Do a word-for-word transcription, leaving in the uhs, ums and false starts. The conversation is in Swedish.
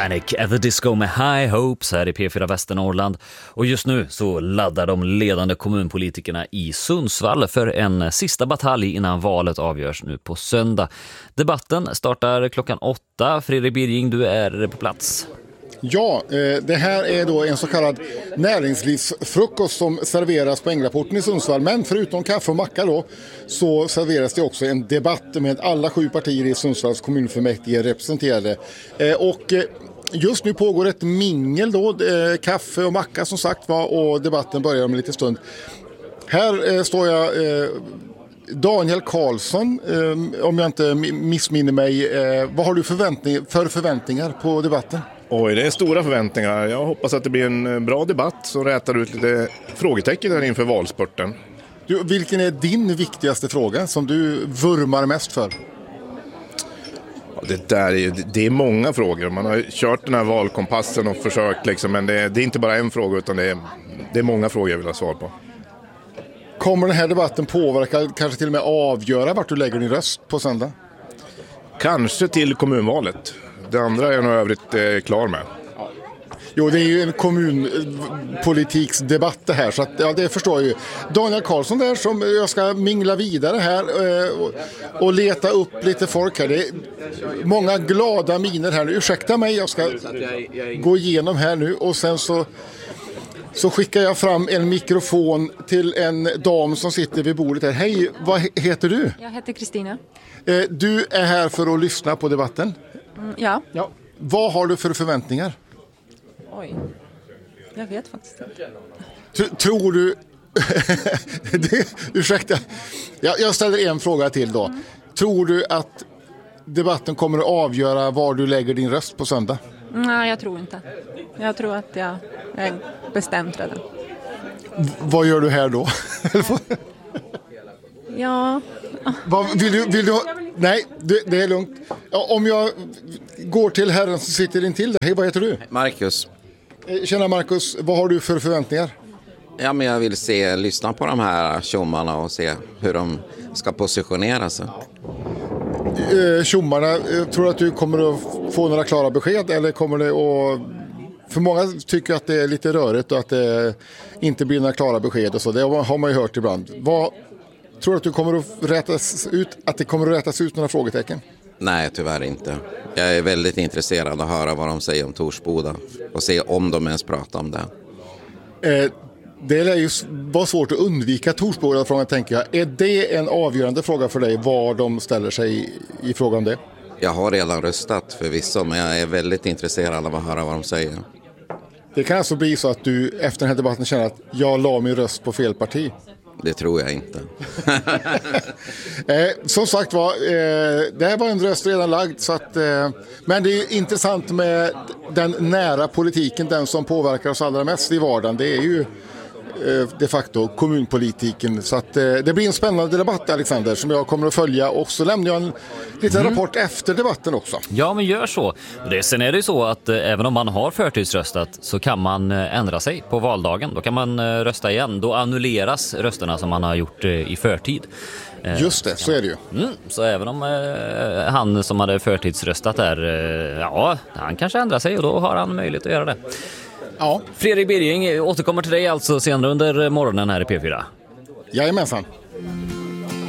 Panic at the Disco med High Hopes här i P fyra Västernorrland. Och just nu så laddar de ledande kommunpolitikerna i Sundsvall för en sista batalj innan valet avgörs nu på söndag. Debatten startar klockan åtta. Fredrik Birging, du är på plats. Ja, det här är då en så kallad näringslivsfrukost som serveras på Ängraporten i Sundsvall. Men förutom kaffe och macka då så serveras det också en debatt med alla sju partier i Sundsvalls kommunfullmäktige representerade. Och just nu pågår ett mingel då, kaffe och macka som sagt var, och debatten börjar om en liten stund. Här står jag... Daniel Karlsson, om jag inte missminner mig, vad har du förväntning, för förväntningar på debatten? Oj, det är stora förväntningar. Jag hoppas att det blir en bra debatt som rätar ut lite frågetecken här inför valspurten. Du, vilken är din viktigaste fråga som du vurmar mest för? Ja, det, där är, det är många frågor. Man har kört den här valkompassen och försökt, liksom, men det, det är inte bara en fråga utan det är, det är många frågor jag vill ha svar på. Kommer den här debatten påverka, kanske till och med avgöra vart du lägger din röst på söndag? Kanske till kommunvalet. Det andra är jag nog övrigt eh, klar med. Jo, det är ju en kommunpolitiksdebatt det här, så att, ja, det förstår jag ju. Daniel Karlsson där som jag ska mingla vidare här eh, och, och leta upp lite folk här. Det är många glada miner här nu. Ursäkta mig, jag ska gå igenom här nu och sen så... Så skickar jag fram en mikrofon till en dam som sitter vid bordet här. Hej, vad heter du? Jag heter Kristina. Du är här för att lyssna på debatten? Mm, ja. ja. Vad har du för förväntningar? Oj, jag vet faktiskt inte. T- tror du... det, ursäkta, jag, jag ställer en fråga till då. Mm. Tror du att debatten kommer att avgöra var du lägger din röst på söndag? Nej, jag tror inte. Jag tror att jag är bestämt redan. V- vad gör du här då? ja. Vad, vill du, vill du ha... Nej, det, det är lugnt. Ja, om jag går till herren som sitter in till dig. Hej, vad heter du? Marcus. Tjena Marcus, vad har du för förväntningar? Ja, men jag vill se, lyssna på de här tjommarna och se hur de ska positionera sig. Tjommarna, tror du att du kommer att få några klara besked eller kommer det att... För många tycker att det är lite rörigt och att det inte blir några klara besked och så. Det har man ju hört ibland. Vad tror du att du kommer att rätas ut, att det kommer att rätas ut några frågetecken? Nej, tyvärr inte. Jag är väldigt intresserad av att höra vad de säger om Torsboda och se om de ens pratar om det. Eh, det är ju var svårt att undvika Torsboda-frågan, tänker jag. Är det en avgörande fråga för dig var de ställer sig i, i frågan om det? Jag har redan röstat förvisso, men jag är väldigt intresserad av att höra vad de säger. Det kan alltså bli så att du efter den här debatten känner att jag la min röst på fel parti. Det tror jag inte. eh, som sagt var, eh, det här var en röst redan lagd. Så att, eh, men det är intressant med den nära politiken, den som påverkar oss allra mest i vardagen. Det är ju eh, de facto kommunpolitiken. Så att, eh, det blir en spännande debatt, Alexander, som jag kommer att följa. Och så lämnar jag en liten mm. rapport efter debatten också. Ja, men gör så. Det, sen är det ju så att eh, även om man har förtidsröstat så kan man eh, ändra sig på valdagen. Då kan man eh, rösta igen. Då annulleras rösterna som man har gjort eh, i förtid. Eh, Just det, så är det ju. Mm, så även om eh, han som hade förtidsröstat där, eh, ja, han kanske ändrar sig och då har han möjlighet att göra det. Ja. Fredrik Birging återkommer till dig alltså senare under morgonen här i P fyra. Jajamensan.